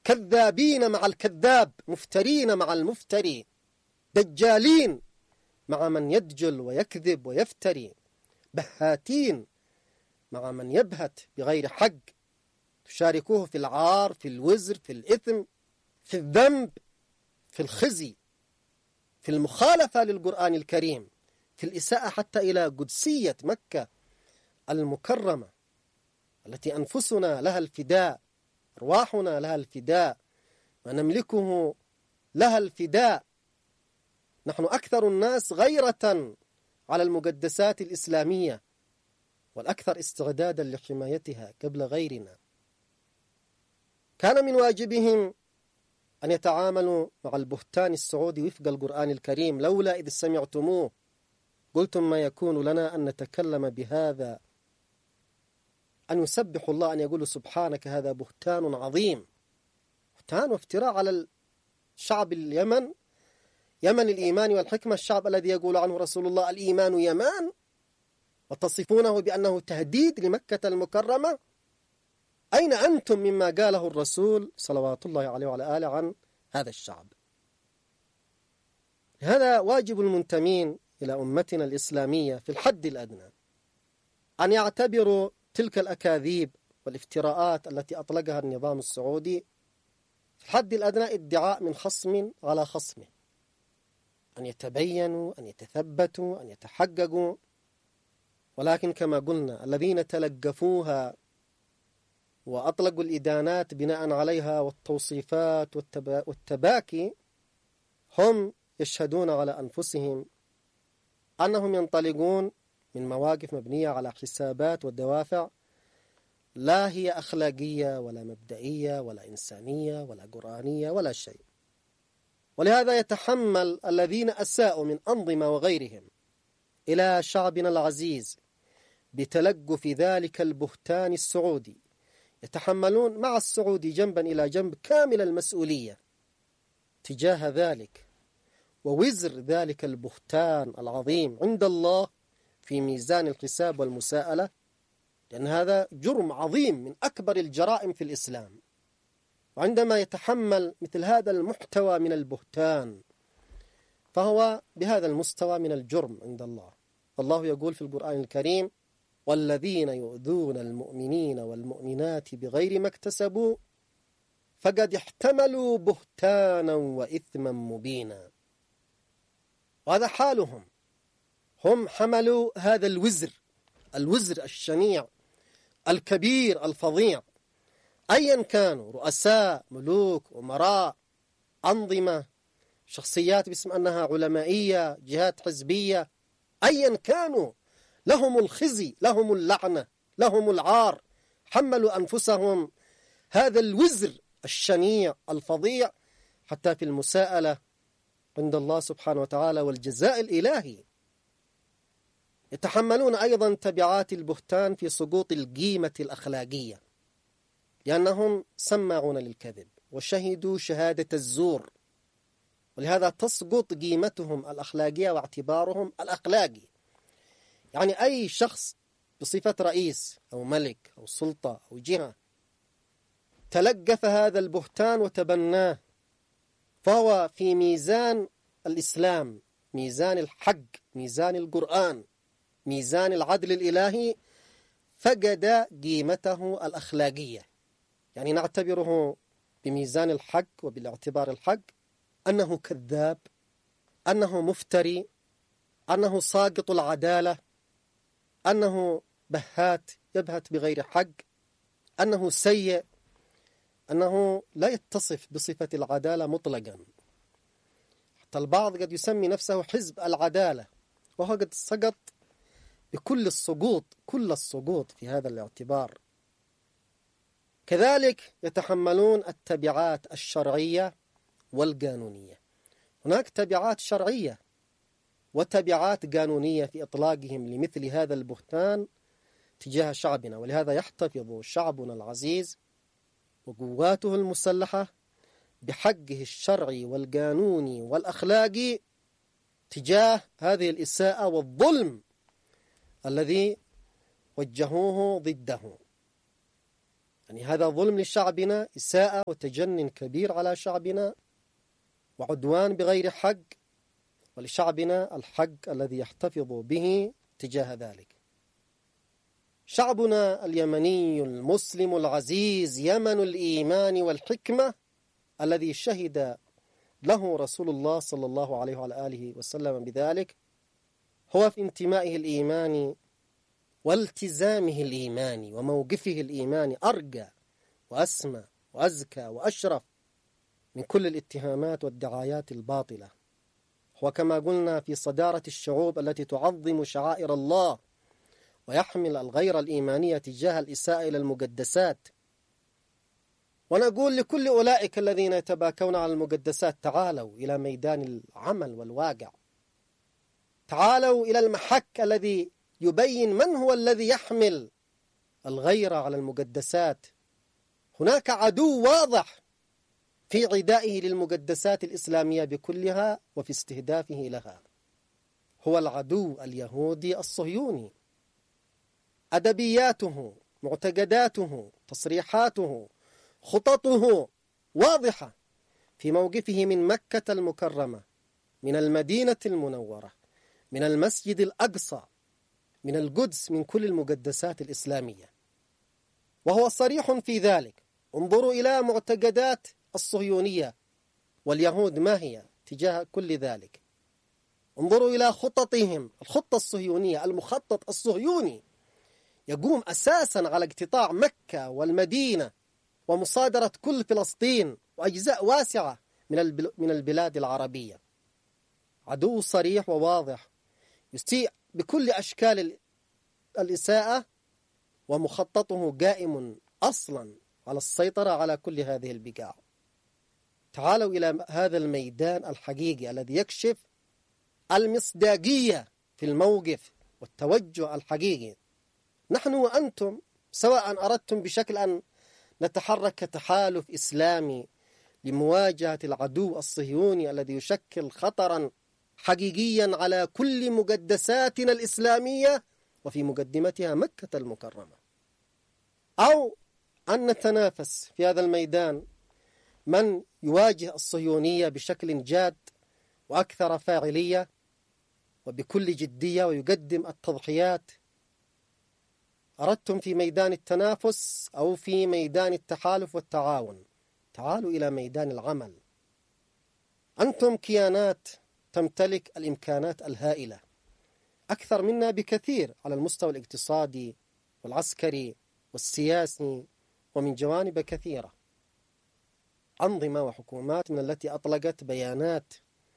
كذابين مع الكذاب، مفترين مع المفتري، دجالين مع من يدجل ويكذب ويفتري، بهاتين مع من يبهت بغير حق، تشاركوه في العار، في الوزر، في الإثم، في الذنب، في الخزي، في المخالفة للقرآن الكريم، في الإساءة حتى إلى قدسية مكة المكرمة التي أنفسنا لها الفداء، أرواحنا لها الفداء، ما نملكه لها الفداء. نحن أكثر الناس غيرة على المقدسات الإسلامية والأكثر استعدادا لحمايتها قبل غيرنا. كان من واجبهم أن يتعاملوا مع البهتان السعودي وفق القرآن الكريم، لولا إذ سمعتموه قلتم ما يكون لنا أن نتكلم بهذا، أن يسبح الله، أن يقول سبحانك هذا بهتان عظيم، بهتان وافتراء على الشعب اليمن، يمن الإيمان والحكمة، الشعب الذي يقول عنه رسول الله الإيمان يمان، وتصفونه بأنه تهديد لمكة المكرمة. أين أنتم مما قاله الرسول صلوات الله عليه وعلى آله عن هذا الشعب؟ هذا واجب المنتمين إلى أمتنا الإسلامية في الحد الأدنى أن يعتبروا تلك الأكاذيب والافتراءات التي أطلقها النظام السعودي في الحد الأدنى ادعاء من خصم على خصمه، أن يتبينوا، أن يتثبتوا، أن يتحققوا. ولكن كما قلنا الذين تلقفوها وأطلقوا الإدانات بناء عليها والتوصيفات والتباكي هم يشهدون على أنفسهم أنهم ينطلقون من مواقف مبنية على حسابات ودوافع لا هي أخلاقية ولا مبدئية ولا إنسانية ولا قرآنية ولا شيء. ولهذا يتحمل الذين أساءوا من أنظمة وغيرهم إلى شعبنا العزيز بتلقف ذلك البهتان السعودي، يتحملون مع السعودي جنبا إلى جنب كامل المسؤولية تجاه ذلك ووزر ذلك البهتان العظيم عند الله في ميزان الحساب والمساءلة، لأن هذا جرم عظيم من أكبر الجرائم في الإسلام. وعندما يتحمل مثل هذا المحتوى من البهتان فهو بهذا المستوى من الجرم عند الله. الله يقول في القرآن الكريم والذين يؤذون المؤمنين والمؤمنات بغير ما اكتسبوا فقد احتملوا بهتانا وإثما مبينا. وهذا حالهم، هم حملوا هذا الوزر الشنيع الكبير الفظيع، أيا كانوا رؤساء، ملوك، أمراء، أنظمة، شخصيات باسم أنها علمائية، جهات حزبية، أيا كانوا لهم الخزي، لهم اللعنة، لهم العار، حملوا أنفسهم هذا الوزر الشنيع الفظيع حتى في المساءلة عند الله سبحانه وتعالى والجزاء الإلهي. يتحملون أيضا تبعات البهتان في سقوط القيمة الأخلاقية، لأنهم سماعون للكذب وشهدوا شهادة الزور، ولهذا تسقط قيمتهم الأخلاقية واعتبارهم الأخلاقي. يعني أي شخص بصفة رئيس أو ملك أو سلطة أو جهة تلقف هذا البهتان وتبناه فهو في ميزان الإسلام، ميزان الحق، ميزان القرآن، ميزان العدل الإلهي، فقد قيمته الأخلاقية. يعني نعتبره بميزان الحق وبالاعتبار الحق أنه كذاب، أنه مفتري، أنه ساقط العدالة، أنه بهات يبهت بغير حق، أنه سيء، أنه لا يتصف بصفة العدالة مطلقا. حتى البعض قد يسمي نفسه حزب العدالة وهو قد سقط بكل السقوط، كل السقوط في هذا الاعتبار. كذلك يتحملون التبعات الشرعية والقانونية. هناك تبعات شرعية وتبعات قانونية في إطلاقهم لمثل هذا البهتان تجاه شعبنا. ولهذا يحتفظ شعبنا العزيز وقواته المسلحة بحقه الشرعي والقانوني والأخلاقي تجاه هذه الإساءة والظلم الذي وجهوه ضده. يعني هذا ظلم لشعبنا، إساءة وتجنن كبير على شعبنا، وعدوان بغير حق، ولشعبنا الحق الذي يحتفظ به تجاه ذلك. شعبنا اليمني المسلم العزيز، يمن الإيمان والحكمة، الذي شهد له رسول الله صلى الله عليه وعلى آله وسلم بذلك، هو في انتمائه الإيماني والتزامه الإيماني وموقفه الإيماني أرقى وأسمى وأزكى وأشرف من كل الاتهامات والدعايات الباطلة. هو كما قلنا في صدارة الشعوب التي تعظم شعائر الله ويحمل الغير الإيمانية تجاه الإساءة إلى المقدسات. ونقول لكل أولئك الذين يتباكون على المقدسات: تعالوا إلى ميدان العمل والواقع، تعالوا إلى المحك الذي يبين من هو الذي يحمل الغيرة على المقدسات. هناك عدو واضح في عدائه للمقدسات الإسلامية بكلها وفي استهدافه لها، هو العدو اليهودي الصهيوني. أدبياته، معتقداته، تصريحاته، خططه واضحة في موقفه من مكة المكرمة، من المدينة المنورة، من المسجد الأقصى، من القدس، من كل المقدسات الإسلامية، وهو صريح في ذلك. انظروا إلى معتقدات الصهيونية واليهود ما هي تجاه كل ذلك. انظروا إلى خططهم، الخطة الصهيونية، المخطط الصهيوني يقوم أساسا على اقتطاع مكة والمدينة ومصادرة كل فلسطين وأجزاء واسعة من البلاد العربية. عدو صريح وواضح يسيء بكل أشكال الإساءة، ومخططه قائم أصلا على السيطرة على كل هذه البقاع. تعالوا إلى هذا الميدان الحقيقي الذي يكشف المصداقية في الموقف والتوجه الحقيقي. نحن وأنتم سواء أردتم بشكل أن نتحرك كتحالف إسلامي لمواجهة العدو الصهيوني الذي يشكل خطرا حقيقيا على كل مقدساتنا الإسلامية وفي مقدمتها مكة المكرمة، أو أن نتنافس في هذا الميدان من يواجه الصهيونية بشكل جاد وأكثر فاعلية وبكل جدية ويقدم التضحيات. أردتم في ميدان التنافس أو في ميدان التحالف والتعاون، تعالوا إلى ميدان العمل. أنتم كيانات تمتلك الإمكانات الهائلة أكثر منا بكثير على المستوى الاقتصادي والعسكري والسياسي ومن جوانب كثيرة. أنظمة وحكومات من التي أطلقت بيانات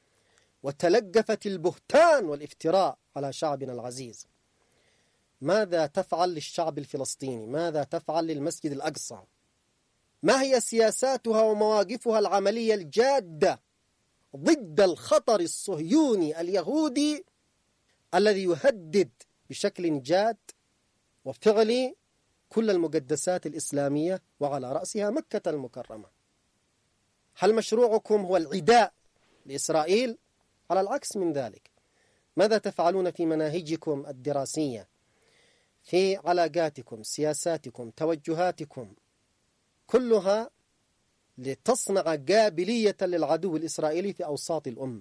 وتلقفت البهتان والافتراء على شعبنا العزيز. ماذا تفعل للشعب الفلسطيني؟ ماذا تفعل للمسجد الأقصى؟ ما هي سياساتها ومواقفها العملية الجادة ضد الخطر الصهيوني اليهودي الذي يهدد بشكل جاد وفعلي كل المقدسات الإسلامية وعلى رأسها مكة المكرمة؟ هل مشروعكم هو العداء لإسرائيل؟ على العكس من ذلك. ماذا تفعلون في مناهجكم الدراسية، في علاقاتكم، سياساتكم، توجهاتكم، كلها لتصنع قابلية للعدو الإسرائيلي في أوساط الأمة؟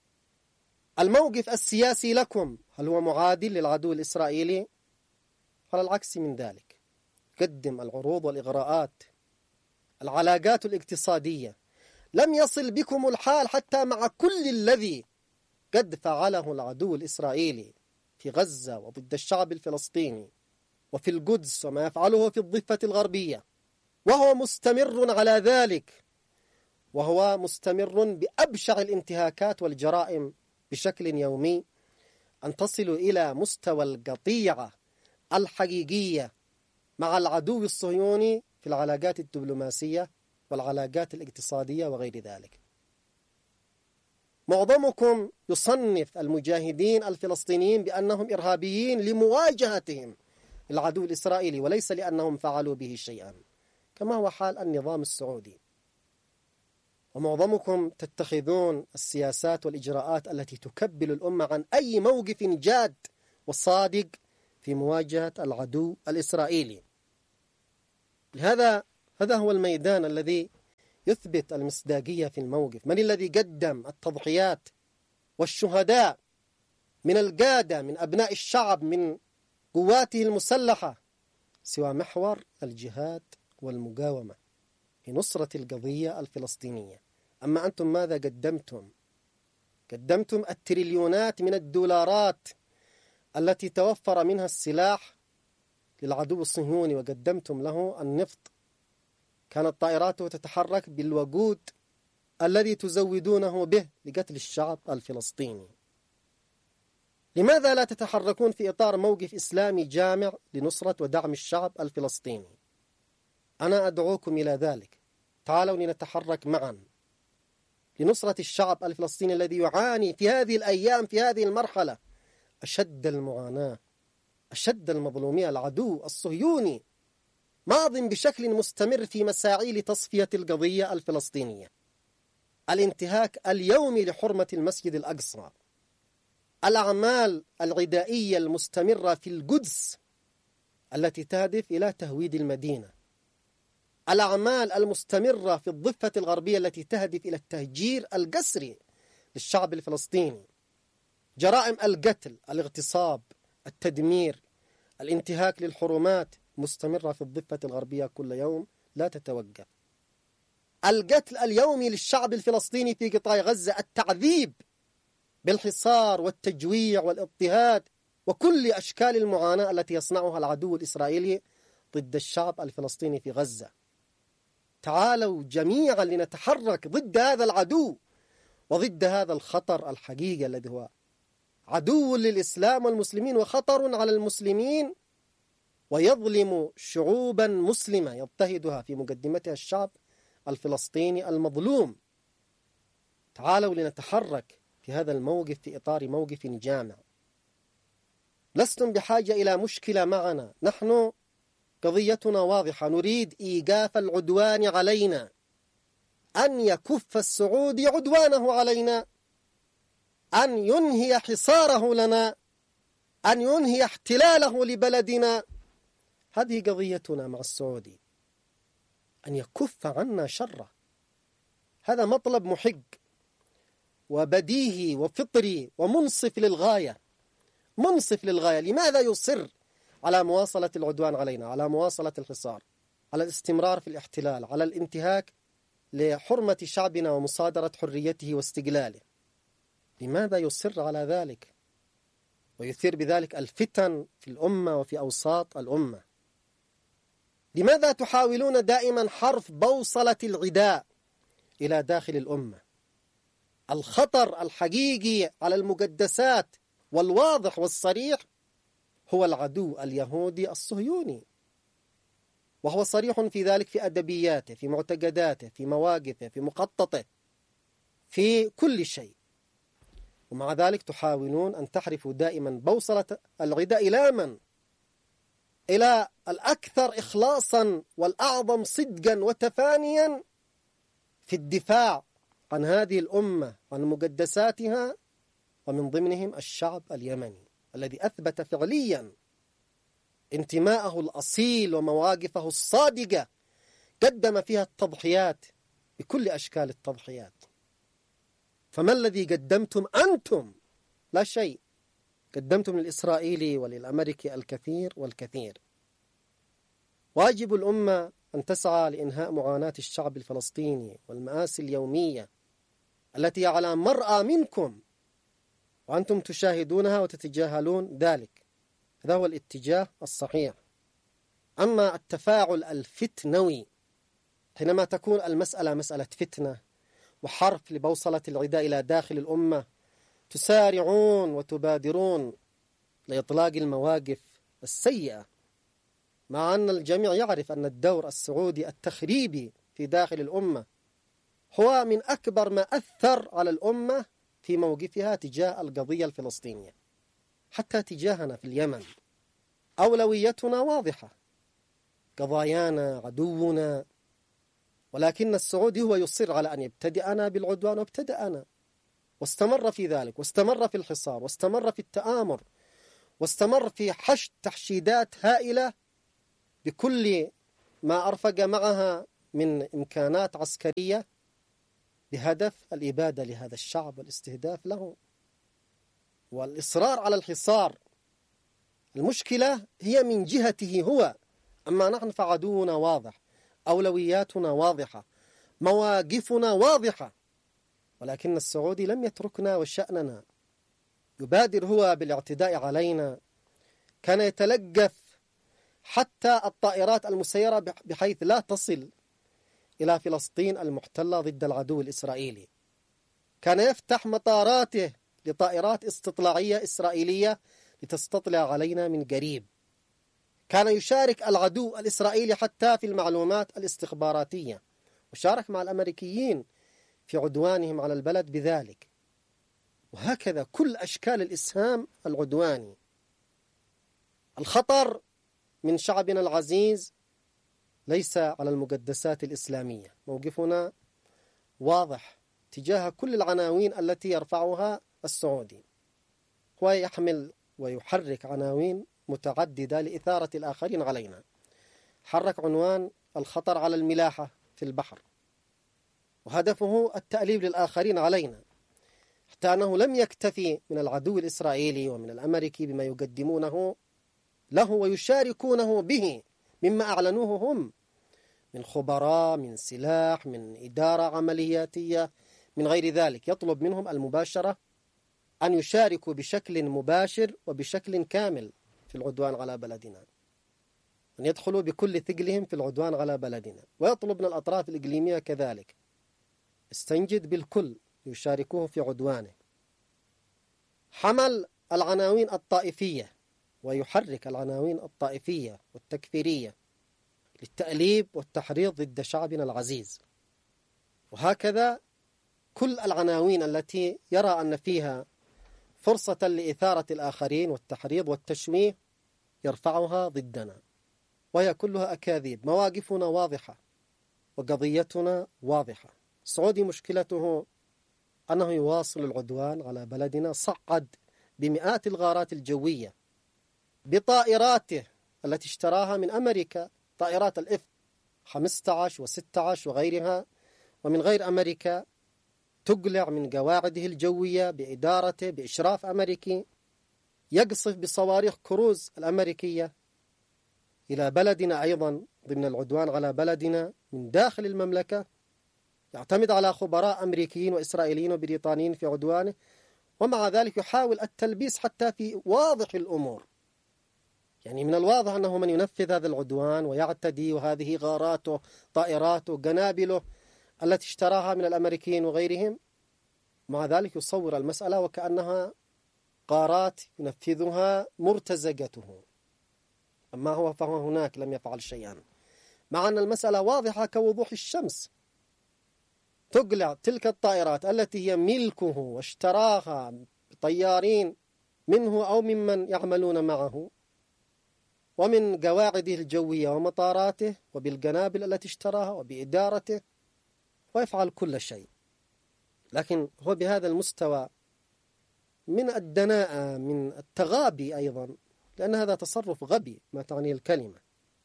الموقف السياسي لكم هل هو معادل للعدو الإسرائيلي؟ على العكس من ذلك. قدم العروض والإغراءات، العلاقات الاقتصادية. لم يصل بكم الحال حتى مع كل الذي قد فعله العدو الإسرائيلي في غزة وضد الشعب الفلسطيني وفي القدس وما يفعله في الضفة الغربية، وهو مستمر على ذلك، وهو مستمر بأبشع الانتهاكات والجرائم بشكل يومي، أن تصلوا إلى مستوى القطيعة الحقيقية مع العدو الصهيوني في العلاقات الدبلوماسية والعلاقات الاقتصادية وغير ذلك. معظمكم يصنف المجاهدين الفلسطينيين بأنهم إرهابيين لمواجهتهم العدو الإسرائيلي وليس لأنهم فعلوا به شيئا، كما هو حال النظام السعودي. ومعظمكم تتخذون السياسات والإجراءات التي تكبل الأمة عن أي موقف جاد وصادق في مواجهة العدو الإسرائيلي. هذا هو الميدان الذي يثبت المصداقية في الموقف. من الذي قدم التضحيات والشهداء من القادة، من أبناء الشعب، من قواته المسلحة، سوى محور الجهاد والمقاومة في نصرة القضية الفلسطينية؟ أما أنتم ماذا قدمتم؟ قدمتم التريليونات من الدولارات التي توفر منها السلاح للعدو الصهيوني، وقدمتم له النفط. كانت طائراته تتحرك بالوقود الذي تزودونه به لقتل الشعب الفلسطيني. لماذا لا تتحركون في إطار موقف إسلامي جامع لنصرة ودعم الشعب الفلسطيني؟ أنا أدعوكم إلى ذلك. تعالوا لنتحرك معا لنصرة الشعب الفلسطيني الذي يعاني في هذه الأيام، في هذه المرحلة، أشد المعاناة، أشد المظلومية. العدو الصهيوني ماض بشكل مستمر في مساعي لتصفية القضية الفلسطينية. الانتهاك اليومي لحرمة المسجد الأقصى، الأعمال العدائية المستمرة في القدس التي تهدف إلى تهويد المدينة، الأعمال المستمرة في الضفة الغربية التي تهدف إلى التهجير القسري للشعب الفلسطيني، جرائم القتل، الاغتصاب، التدمير، الانتهاك للحرمات مستمرة في الضفة الغربية كل يوم لا تتوقف. القتل اليومي للشعب الفلسطيني في قطاع غزة، التعذيب بالحصار والتجويع والاضطهاد وكل أشكال المعاناة التي يصنعها العدو الإسرائيلي ضد الشعب الفلسطيني في غزة. تعالوا جميعا لنتحرك ضد هذا العدو وضد هذا الخطر الحقيقي الذي هو عدو للإسلام والمسلمين وخطر على المسلمين، ويظلم شعوبا مسلمة يضطهدها في مقدمتها الشعب الفلسطيني المظلوم. تعالوا لنتحرك في هذا الموقف في إطار موقف جامع. لستم بحاجة إلى مشكلة معنا، نحن قضيتنا واضحة، نريد إيقاف العدوان علينا، أن يكف السعودي عدوانه علينا، أن ينهي حصاره لنا، أن ينهي احتلاله لبلدنا. هذه قضيتنا مع السعودي، أن يكف عنا شره. هذا مطلب محق وبديهي وفطري ومنصف للغاية، منصف للغاية. لماذا يصر على مواصلة العدوان علينا، على مواصلة الحصار، على الاستمرار في الاحتلال، على الانتهاك لحرمة شعبنا ومصادرة حريته واستقلاله؟ لماذا يصر على ذلك ويثير بذلك الفتن في الأمة وفي أوساط الأمة؟ لماذا تحاولون دائما حرف بوصلة العداء إلى داخل الأمة؟ الخطر الحقيقي على المقدسات والواضح والصريح هو العدو اليهودي الصهيوني، وهو صريح في ذلك في أدبياته، في معتقداته، في مواقفه، في مخططه، في كل شيء. ومع ذلك تحاولون أن تحرفوا دائما بوصلة العداء إلى من؟ إلى الأكثر إخلاصا والأعظم صدقا وتفانيا في الدفاع عن هذه الأمة، عن مقدساتها، ومن ضمنهم الشعب اليمني الذي أثبت فعليا انتماءه الأصيل ومواقفه الصادقة، قدم فيها التضحيات بكل أشكال التضحيات. فما الذي قدمتم أنتم؟ لا شيء. قدمتم للإسرائيلي وللأمريكي الكثير والكثير. واجب الأمة أن تسعى لإنهاء معاناة الشعب الفلسطيني والمآسي اليومية التي على مرأى منكم وأنتم تشاهدونها وتتجاهلون ذلك. هذا هو الاتجاه الصحيح. أما التفاعل الفتنوي حينما تكون المسألة مسألة فتنة وحرف لبوصلة العداء إلى داخل الأمة، تسارعون وتبادرون لإطلاق المواقف السيئة، مع أن الجميع يعرف أن الدور السعودي التخريبي في داخل الأمة هو من أكبر ما أثر على الأمة في موقفها تجاه القضية الفلسطينية. حتى تجاهنا في اليمن أولويتنا واضحة، قضايانا، عدونا، ولكن السعودي هو يصر على أن يبتدئنا بالعدوان، وابتدأنا واستمر في ذلك، واستمر في الحصار، واستمر في التآمر، واستمر في حشد تحشيدات هائلة بكل ما أرفق معها من إمكانات عسكرية بهدف الإبادة لهذا الشعب والاستهداف له والإصرار على الحصار. المشكلة هي من جهته هو، أما نحن فعدونا واضح، أولوياتنا واضحة، مواقفنا واضحة، ولكن السعودي لم يتركنا وشأننا، يبادر هو بالاعتداء علينا، كان يتلقف حتى الطائرات المسيرة بحيث لا تصل إلى فلسطين المحتلة ضد العدو الإسرائيلي، كان يفتح مطاراته لطائرات استطلاعية إسرائيلية لتستطلع علينا من قريب، كان يشارك العدو الإسرائيلي حتى في المعلومات الاستخباراتية، وشارك مع الأمريكيين في عدوانهم على البلد بذلك، وهكذا كل أشكال الإسهام العدواني. الخطر من شعبنا العزيز ليس على المقدسات الإسلامية، موقفنا واضح تجاه كل العناوين التي يرفعها السعودي، هو يحمل ويحرك عناوين متعددة لإثارة الآخرين علينا. حرك عنوان الخطر على الملاحة في البحر، وهدفه التأليب للآخرين علينا، حتى أنه لم يكتفي من العدو الإسرائيلي ومن الأمريكي بما يقدمونه له ويشاركونه به مما أعلنوه هم من خبراء، من سلاح، من إدارة عملياتية، من غير ذلك، يطلب منهم المباشرة أن يشاركوا بشكل مباشر وبشكل كامل في العدوان على بلدنا، أن يدخلوا بكل ثقلهم في العدوان على بلدنا، ويطلب من الأطراف الإقليمية كذلك استنجد بالكل يشاركوه في عدوانه. حمل العناوين الطائفية ويحرك العناوين الطائفية والتكفيرية للتأليب والتحريض ضد شعبنا العزيز، وهكذا كل العناوين التي يرى أن فيها فرصة لإثارة الآخرين والتحريض والتشويه يرفعها ضدنا، وهي كلها أكاذيب. مواقفنا واضحة وقضيتنا واضحة. السعودي مشكلته أنه يواصل العدوان على بلدنا، صعد بمئات الغارات الجوية بطائراته التي اشتراها من أمريكا، طائرات الإف 15 و16 وغيرها، ومن غير أمريكا، تقلع من قواعده الجوية بإدارته بإشراف أمريكي، يقصف بصواريخ كروز الأمريكية إلى بلدنا أيضا ضمن العدوان على بلدنا من داخل المملكة، يعتمد على خبراء أمريكيين وإسرائيليين وبريطانيين في عدوانه، ومع ذلك يحاول التلبيس حتى في واضح الأمور. يعني من الواضح أنه من ينفذ هذا العدوان ويعتدي، وهذه غاراته، طائراته، قنابله التي اشتراها من الأمريكيين وغيرهم، مع ذلك يصور المسألة وكأنها غارات ينفذها مرتزقته، أما هو فهو هناك لم يفعل شيئا، مع أن المسألة واضحة كوضوح الشمس. تقلع تلك الطائرات التي هي ملكه واشتراها بطيارين منه أو ممن يعملون معه، ومن قواعده الجوية ومطاراته، وبالقنابل التي اشتراها وبإدارته، ويفعل كل شيء. لكن هو بهذا المستوى من الدناءة، من التغابي أيضا، لأن هذا تصرف غبي ما تعني الكلمة.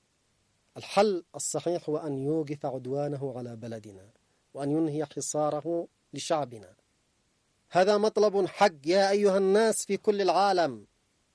الحل الصحيح هو أن يوقف عدوانه على بلدنا، وأن ينهي حصاره لشعبنا. هذا مطلب حق يا أيها الناس في كل العالم،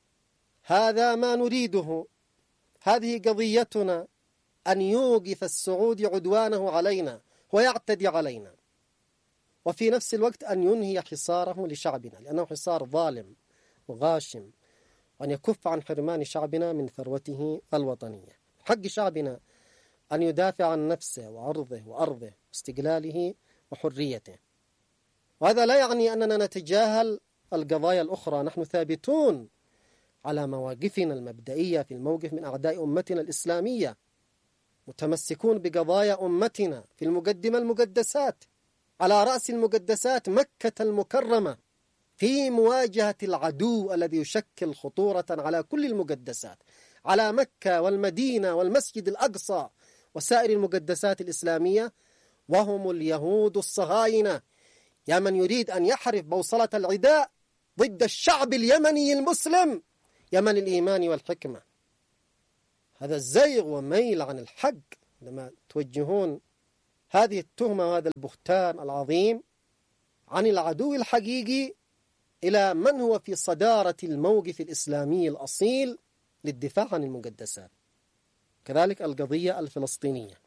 هذا ما نريده، هذه قضيتنا، أن يوقف السعودي عدوانه علينا ويعتدي علينا، وفي نفس الوقت أن ينهي حصاره لشعبنا، لأنه حصار ظالم وغاشم، وأن يكف عن حرمان شعبنا من ثروته الوطنية. حق شعبنا أن يدافع عن نفسه وعرضه وأرضه واستقلاله وحريته. وهذا لا يعني أننا نتجاهل القضايا الأخرى، نحن ثابتون على مواقفنا المبدئية في الموقف من أعداء أمتنا الإسلامية، متمسكون بقضايا أمتنا في المقدمة المقدسات، على رأس المقدسات مكة المكرمة، في مواجهة العدو الذي يشكل خطورة على كل المقدسات، على مكة والمدينة والمسجد الأقصى وسائر المقدسات الإسلامية، وهم اليهود الصهاينة، يا من يريد أن يحرف بوصلة العداء ضد الشعب اليمني المسلم، يمن الإيمان والحكمة. هذا الزيغ وميل عن الحق لما توجهون هذه التهمة وهذا البهتان العظيم عن العدو الحقيقي إلى من هو في صدارة الموقف الإسلامي الأصيل للدفاع عن المقدسات، كذلك القضية الفلسطينية.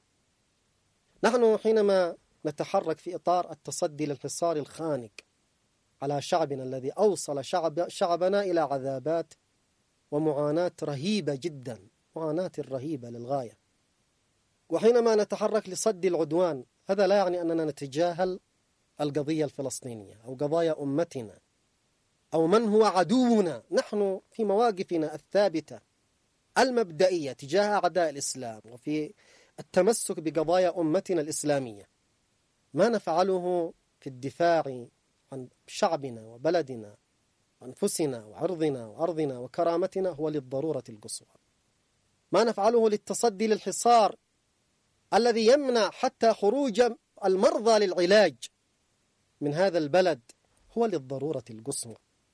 نحن حينما نتحرك في إطار التصدي للحصار الخانق على شعبنا الذي أوصل شعبنا إلى عذابات ومعاناة رهيبة جدا، معاناة رهيبة للغاية، وحينما نتحرك لصد العدوان، هذا لا يعني أننا نتجاهل القضية الفلسطينية أو قضايا أمتنا أو من هو عدونا. نحن في مواقفنا الثابتة المبدئية تجاه أعداء الإسلام وفي التمسك بقضايا أمتنا الإسلامية، ما نفعله في الدفاع عن شعبنا وبلدنا وأنفسنا وعرضنا وأرضنا وكرامتنا هو للضرورة القصوى. ما نفعله للتصدي للحصار الذي يمنع حتى خروج المرضى للعلاج من هذا البلد هو للضرورة القصوى.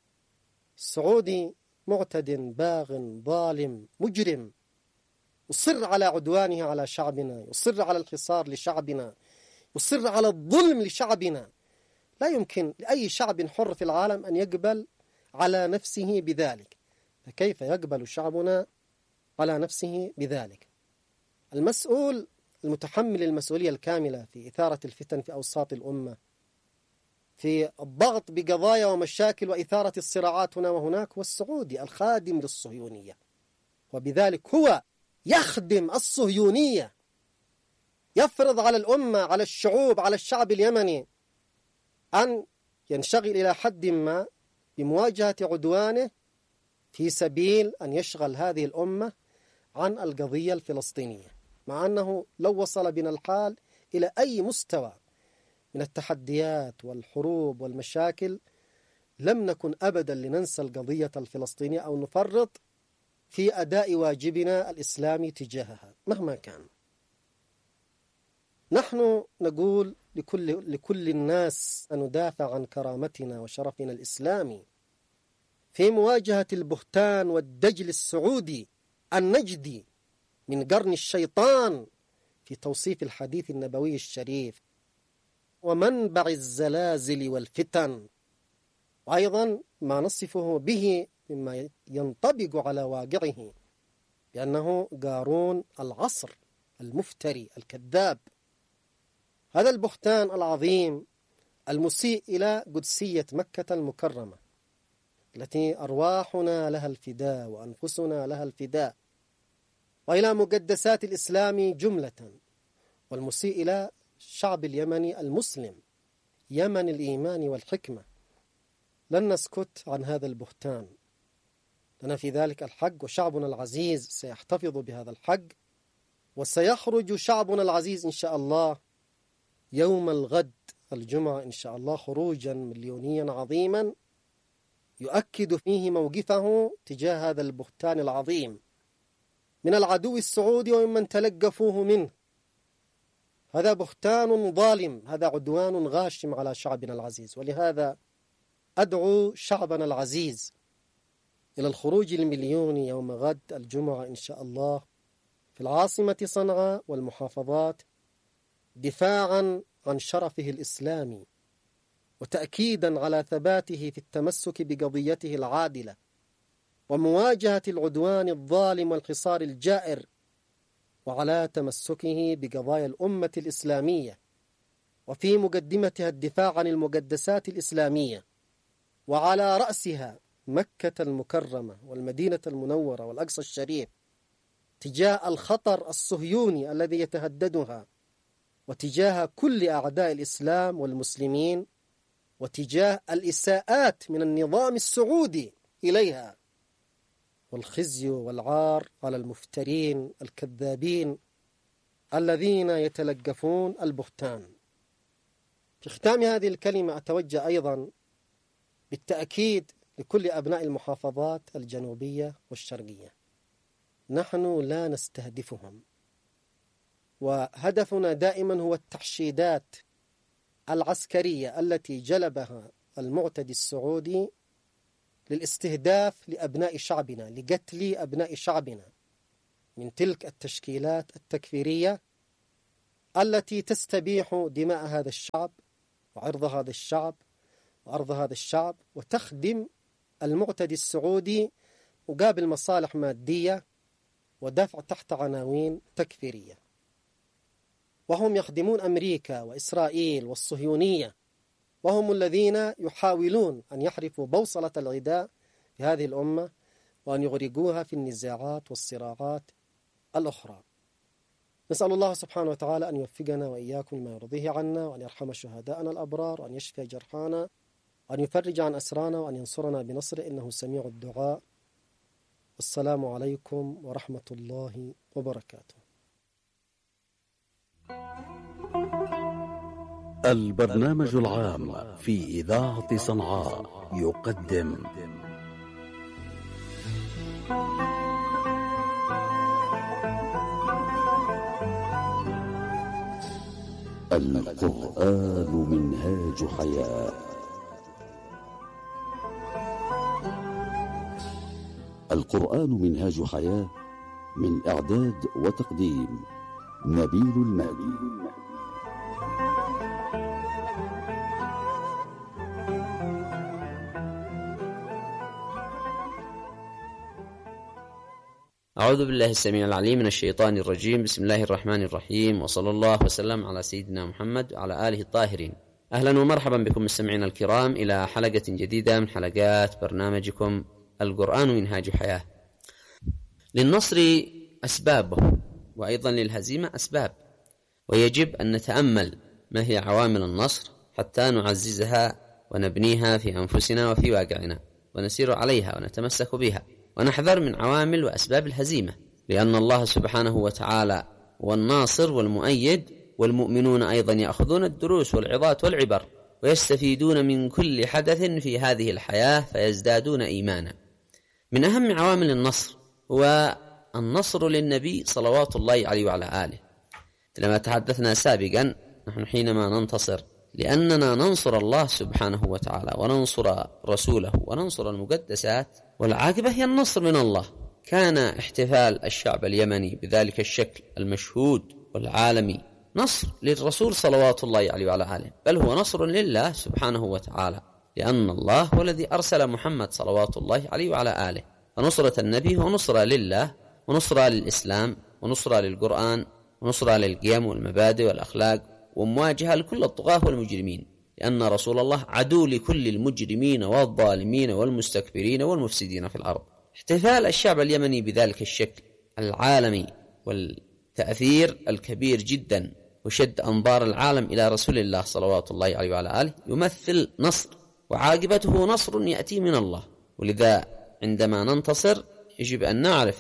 السعودي معتد باغ ظالم مجرم يصر على عدوانه على شعبنا، يصر على الحصار لشعبنا، يصر على الظلم لشعبنا. لا يمكن لأي شعب حر في العالم أن يقبل على نفسه بذلك، فكيف يقبل شعبنا على نفسه بذلك؟ المسؤول المتحمل المسؤولية الكاملة في إثارة الفتن في أوساط الأمة، في الضغط بقضايا ومشاكل وإثارة الصراعات هنا وهناك، هو السعودي الخادم للصهيونية، وبذلك هو يخدم الصهيونية، يفرض على الأمة، على الشعوب، على الشعب اليمني أن ينشغل إلى حد ما بمواجهة عدوانه في سبيل أن يشغل هذه الأمة عن القضية الفلسطينية، مع أنه لو وصل بنا الحال إلى أي مستوى من التحديات والحروب والمشاكل لم نكن أبدا لننسى القضية الفلسطينية أو نفرط في أداء واجبنا الإسلامي تجاهها مهما كان. نحن نقول لكل الناس أن ندافع عن كرامتنا وشرفنا الإسلامي في مواجهة البهتان والدجل السعودي النجدي من قرن الشيطان في توصيف الحديث النبوي الشريف ومنبع الزلازل والفتن، وأيضا ما نصفه به مما ينطبق على واقعه بأنه قارون العصر المفتري الكذاب. هذا البهتان العظيم المسيء إلى قدسية مكة المكرمة التي أرواحنا لها الفداء وأنفسنا لها الفداء، وإلى مقدسات الإسلام جملة، والمسيء إلى الشعب اليمني المسلم يمن الإيمان والحكمة. لن نسكت عن هذا البهتان، لنا في ذلك الحق، وشعبنا العزيز سيحتفظ بهذا الحق، وسيخرج شعبنا العزيز إن شاء الله يوم الغد الجمعة إن شاء الله خروجا مليونيا عظيما يؤكد فيه موقفه تجاه هذا البهتان العظيم من العدو السعودي وممن تلقفوه منه. هذا بهتان ظالم، هذا عدوان غاشم على شعبنا العزيز، ولهذا أدعو شعبنا العزيز إلى الخروج المليوني يوم غد الجمعة إن شاء الله في العاصمة صنعاء والمحافظات، دفاعا عن شرفه الإسلامي وتأكيدا على ثباته في التمسك بقضيته العادلة ومواجهة العدوان الظالم والحصار الجائر، وعلى تمسكه بقضايا الأمة الإسلامية وفي مقدمتها الدفاع عن المقدسات الإسلامية، وعلى رأسها مكة المكرمة والمدينة المنورة والأقصى الشريف، تجاه الخطر الصهيوني الذي يتهددها، وتجاه كل أعداء الإسلام والمسلمين، وتجاه الإساءات من النظام السعودي إليها، والخزي والعار على المفترين الكذابين الذين يتلقفون البهتان. في ختام هذه الكلمة أتوجه أيضا بالتأكيد لكل أبناء المحافظات الجنوبية والشرقية، نحن لا نستهدفهم، وهدفنا دائما هو التحشيدات العسكرية التي جلبها المعتدي السعودي للاستهداف لأبناء شعبنا، لقتل أبناء شعبنا من تلك التشكيلات التكفيرية التي تستبيح دماء هذا الشعب وعرض هذا الشعب وأرض هذا الشعب، وتخدم المعتدي السعودي مقابل مصالح مادية ودفع تحت عناوين تكفيرية. وهم يخدمون أمريكا وإسرائيل والصهيونية، وهم الذين يحاولون أن يحرفوا بوصلة العداء في هذه الأمة وأن يغرقوها في النزاعات والصراعات الأخرى. نسأل الله سبحانه وتعالى أن يوفقنا وإياكم لما يرضيه عنا، وأن يرحم شهداءنا الأبرار، وأن يشفي جرحانا، وأن يفرج عن أسرانا، وأن ينصرنا بنصره إنه سميع الدعاء. السلام عليكم ورحمة الله وبركاته. البرنامج العام في إذاعة صنعاء يقدم القرآن منهاج حياة. القرآن منهاج حياة، من إعداد وتقديم نبيل المهدي. أعوذ بالله السميع العليم من الشيطان الرجيم. بسم الله الرحمن الرحيم، وصلى الله وسلم على سيدنا محمد وعلى آله الطاهرين. أهلا ومرحبا بكم مستمعينا الكرام إلى حلقة جديدة من حلقات برنامجكم القرآن منهاج حياة. للنصر أسبابه، وأيضا للهزيمة أسباب، ويجب أن نتأمل ما هي عوامل النصر حتى نعززها ونبنيها في أنفسنا وفي واقعنا، ونسير عليها ونتمسك بها، ونحذر من عوامل وأسباب الهزيمة، لأن الله سبحانه وتعالى هو الناصر والمؤيد، والمؤمنون أيضا يأخذون الدروس والعظات والعبر ويستفيدون من كل حدث في هذه الحياة فيزدادون إيمانا. من أهم عوامل النصر هو النصر للنبي صلوات الله عليه وعلى آله. لما تحدثنا سابقا، نحن حينما ننتصر لأننا ننصر الله سبحانه وتعالى وننصر رسوله وننصر المقدسات، والعاقبة هي النصر من الله. كان احتفال الشعب اليمني بذلك الشكل المشهود والعالمي نصر للرسول صلوات الله عليه وعلى آله، بل هو نصر لله سبحانه وتعالى، لأن الله هو الذي أرسل محمد صلوات الله عليه وعلى آله. فنصرة النبي هو نصرة لله، ونصرة للإسلام، ونصرة للقرآن، ونصرة للقيم والمبادئ والأخلاق، ومواجهة لكل الطغاة والمجرمين، لأن رسول الله عدو لكل المجرمين والظالمين والمستكبرين والمفسدين في الأرض. احتفال الشعب اليمني بذلك الشكل العالمي والتأثير الكبير جدا وشد أنظار العالم إلى رسول الله صلوات الله عليه وعلى آله يمثل نصر، وعاقبته نصر يأتي من الله. ولذا عندما ننتصر يجب أن نعرف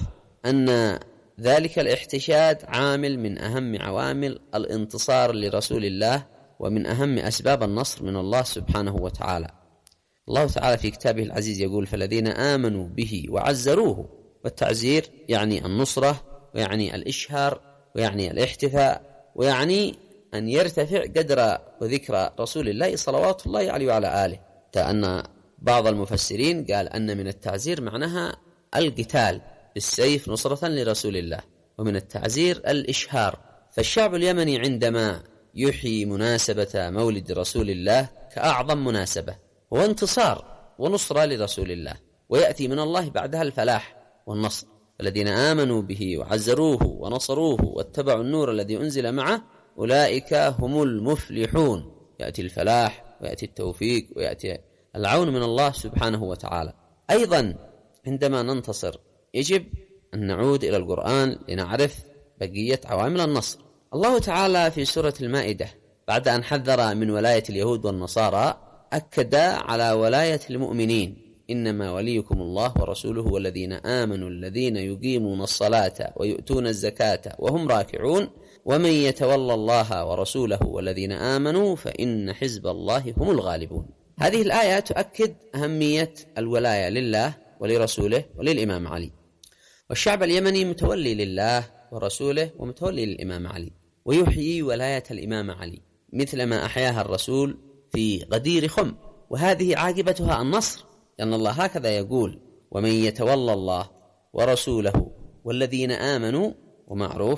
أن ذلك الاحتشاد عامل من أهم عوامل الانتصار لرسول الله، ومن أهم أسباب النصر من الله سبحانه وتعالى. الله تعالى في كتابه العزيز يقول: فالذين آمنوا به وعزروه. والتعزير يعني النصرة، ويعني الإشهار، ويعني الاحتفاء، ويعني أن يرتفع قدر وذكر رسول الله صلوات الله عليه وعلى آله. أن بعض المفسرين قال أن من التعزير معناها القتال بالسيف نصرة لرسول الله، ومن التعزير الإشهار. فالشعب اليمني عندما يحيي مناسبة مولد رسول الله كأعظم مناسبة، هو انتصار ونصرة لرسول الله، ويأتي من الله بعدها الفلاح والنصر. الذين آمنوا به وعزروه ونصروه واتبعوا النور الذي أنزل معه أولئك هم المفلحون. يأتي الفلاح ويأتي التوفيق ويأتي العون من الله سبحانه وتعالى. أيضا عندما ننتصر يجب أن نعود إلى القرآن لنعرف بقية عوامل النصر. الله تعالى في سورة المائدة بعد أن حذر من ولاية اليهود والنصارى أكد على ولاية المؤمنين: إنما وليكم الله ورسوله والذين آمنوا الذين يقيمون الصلاة ويؤتون الزكاة وهم راكعون ومن يتولى الله ورسوله والذين آمنوا فإن حزب الله هم الغالبون. هذه الآية تؤكد أهمية الولاية لله ولرسوله وللإمام علي. والشعب اليمني متولي لله ورسوله ومتولي للإمام علي، ويحيي ولاية الإمام علي مثل ما أحياها الرسول في غدير خم، وهذه عاقبتها النصر، لأن الله هكذا يقول: ومن يتولى الله ورسوله والذين آمنوا. ومعروف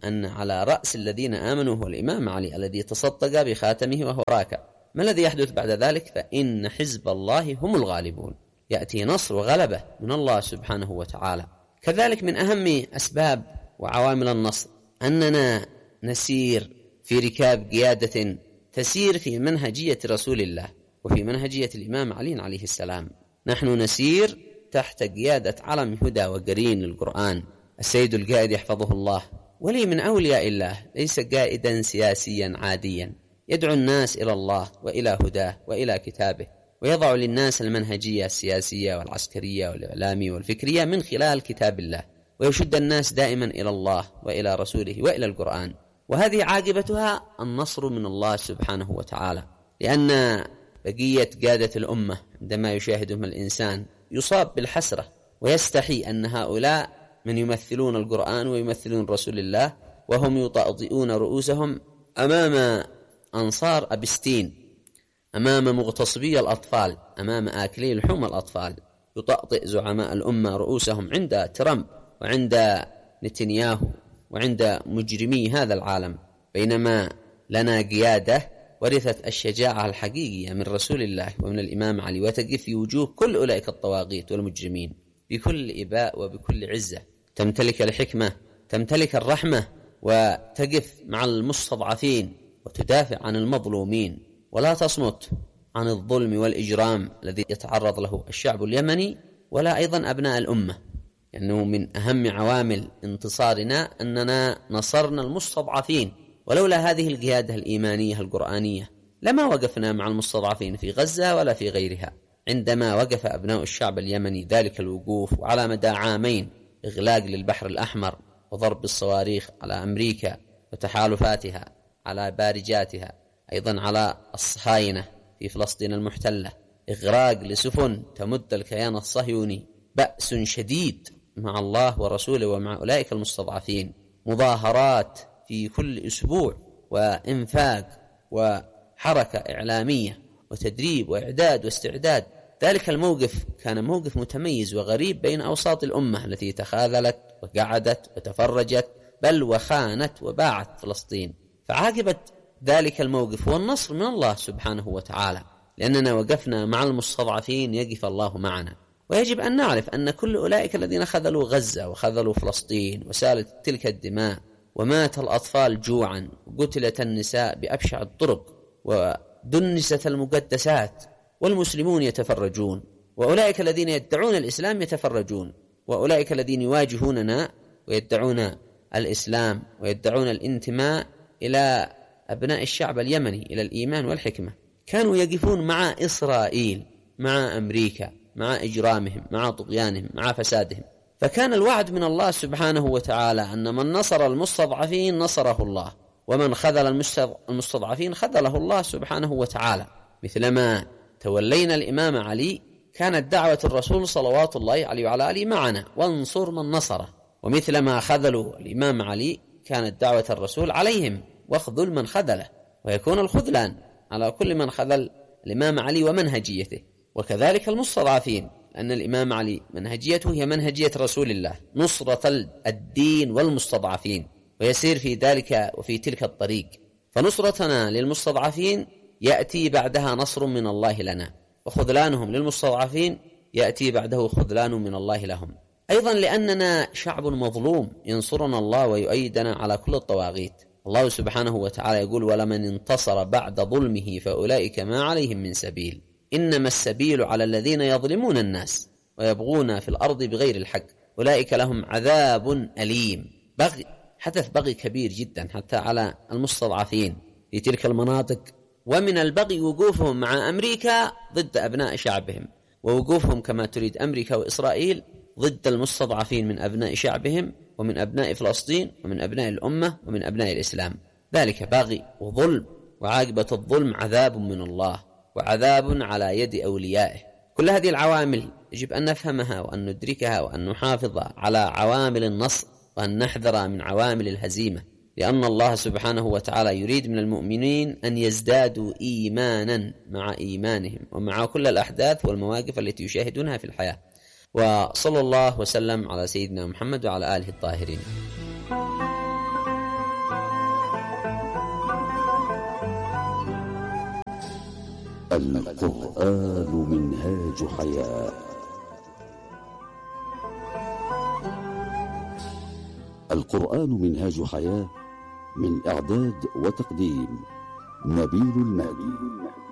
أن على رأس الذين آمنوا هو الإمام علي الذي تصدق بخاتمه وهو راكع. ما الذي يحدث بعد ذلك؟ فإن حزب الله هم الغالبون، يأتي نصر وغلبة من الله سبحانه وتعالى. كذلك من أهم أسباب وعوامل النصر أننا نسير في ركاب قيادة تسير في منهجية رسول الله وفي منهجية الإمام علي عليه السلام. نحن نسير تحت قيادة علم هدى وقرين للقرآن. السيد القائد يحفظه الله ولي من أولياء الله، ليس قائدا سياسيا عاديا، يدعو الناس إلى الله وإلى هداه وإلى كتابه، ويضع للناس المنهجية السياسية والعسكرية والإعلامية والفكرية من خلال كتاب الله، ويشد الناس دائما إلى الله وإلى رسوله وإلى القرآن. وهذه عاقبتها النصر من الله سبحانه وتعالى، لأن بقية قادة الأمة عندما يشاهدهم الإنسان يصاب بالحسرة ويستحي أن هؤلاء من يمثلون القرآن ويمثلون رسول الله وهم يطأطئون رؤوسهم أمام أنصار أبستين، أمام مغتصبي الأطفال، أمام آكلي لحوم الأطفال. يطأطئ زعماء الأمة رؤوسهم عند ترامب وعند نتنياهو وعند مجرمي هذا العالم، بينما لنا قيادة ورثت الشجاعة الحقيقية من رسول الله ومن الإمام علي، وتقف في وجوه كل أولئك الطواغيت والمجرمين بكل إباء وبكل عزة. تمتلك الحكمة، تمتلك الرحمة، وتقف مع المستضعفين وتدافع عن المظلومين، ولا تصمت عن الظلم والإجرام الذي يتعرض له الشعب اليمني ولا أيضا أبناء الأمة. لأنه من أهم عوامل انتصارنا أننا نصرنا المستضعفين، ولولا هذه القيادة الإيمانية القرآنية لما وقفنا مع المستضعفين في غزة ولا في غيرها. عندما وقف أبناء الشعب اليمني ذلك الوقوف، وعلى مدى عامين إغلاق للبحر الأحمر وضرب الصواريخ على أمريكا وتحالفاتها، على بارجاتها، أيضا على الصهاينة في فلسطين المحتلة، إغراق لسفن تمد الكيان الصهيوني، بأس شديد مع الله ورسوله ومع أولئك المستضعفين، مظاهرات في كل أسبوع، وإنفاق وحركة إعلامية وتدريب وإعداد واستعداد. ذلك الموقف كان موقف متميز وغريب بين أوساط الأمة التي تخاذلت وقعدت وتفرجت بل وخانت وباعت فلسطين. فعاقبت ذلك الموقف هو النصر من الله سبحانه وتعالى، لأننا وقفنا مع المستضعفين يقف الله معنا. ويجب أن نعرف أن كل أولئك الذين خذلوا غزة وخذلوا فلسطين وسالت تلك الدماء ومات الأطفال جوعا وقتلت النساء بأبشع الطرق ودنست المقدسات والمسلمون يتفرجون، وأولئك الذين يدعون الإسلام يتفرجون، وأولئك الذين يواجهوننا ويدعون الإسلام ويدعون الانتماء إلى أبناء الشعب اليمني إلى الإيمان والحكمة كانوا يقفون مع إسرائيل، مع أمريكا، مع إجرامهم، مع طغيانهم، مع فسادهم. فكان الوعد من الله سبحانه وتعالى أن من نصر المستضعفين نصره الله، ومن خذل المستضعفين خذله الله سبحانه وتعالى. مثلما تولينا الإمام علي كانت دعوة الرسول صلوات الله عليه وعلى آله معنا وانصر من نصره، ومثلما خذلوا الإمام علي كانت دعوة الرسول عليهم واخذل من خذله، ويكون الخذلان على كل من خذل الإمام علي ومنهجيته. وكذلك المستضعفين، أن الإمام علي منهجيته هي منهجية رسول الله، نصرة الدين والمستضعفين، ويسير في ذلك وفي تلك الطريق. فنصرتنا للمستضعفين يأتي بعدها نصر من الله لنا، وخذلانهم للمستضعفين يأتي بعده خذلان من الله لهم. أيضا لأننا شعب مظلوم ينصرنا الله ويؤيدنا على كل الطواغيت. الله سبحانه وتعالى يقول: ولمن انتصر بعد ظلمه فأولئك ما عليهم من سبيل، إنما السبيل على الذين يظلمون الناس ويبغون في الأرض بغير الحق، أولئك لهم عذاب أليم. حدث بغي كبير جدا حتى على المستضعفين في تلك المناطق، ومن البغي وقوفهم مع أمريكا ضد أبناء شعبهم، ووقوفهم كما تريد أمريكا وإسرائيل ضد المستضعفين من أبناء شعبهم ومن أبناء فلسطين ومن أبناء الأمة ومن أبناء الإسلام. ذلك باغي وظلم، وعاقبة الظلم عذاب من الله وعذاب على يد أوليائه. كل هذه العوامل يجب أن نفهمها وأن ندركها وأن نحافظ على عوامل النصر، وأن نحذر من عوامل الهزيمة، لأن الله سبحانه وتعالى يريد من المؤمنين أن يزدادوا إيمانا مع إيمانهم ومع كل الأحداث والمواقف التي يشاهدونها في الحياة. وصلى الله وسلم على سيدنا محمد وعلى آله الطاهرين. القرآن منهاج حياة. القرآن منهاج حياة، من إعداد وتقديم نبيل المهدي.